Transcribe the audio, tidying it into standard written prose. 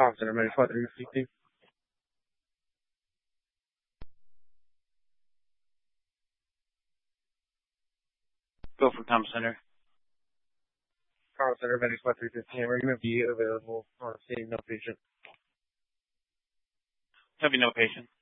Trauma Center, ready for 350. Go for Trauma Center. Trauma Center, ready for 315. We're going to be available on scene, no patient. There'll be no patient.